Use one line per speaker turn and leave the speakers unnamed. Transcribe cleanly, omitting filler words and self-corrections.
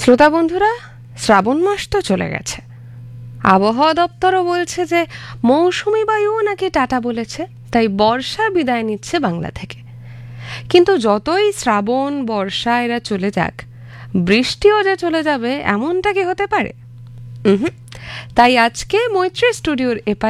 শ্রোতা বন্ধুরা, শ্রাবণ মাস তো চলে গেছে। আবহাওয়া দপ্তরও বলছে যে মৌসুমি বায়ুও নাকি টাটা বলেছে, তাই বর্ষা বিদায় নিচ্ছে বাংলা থেকে। কিন্তু যতই শ্রাবণ বর্ষা এরা চলে যাক, বৃষ্টিও যে চলে যাবে এমনটা কি হতে পারে? তাই আজকে মৈত্রী স্টুডিওর